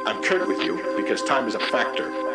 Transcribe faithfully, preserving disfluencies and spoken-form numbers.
I'm curt with you because time is a factor.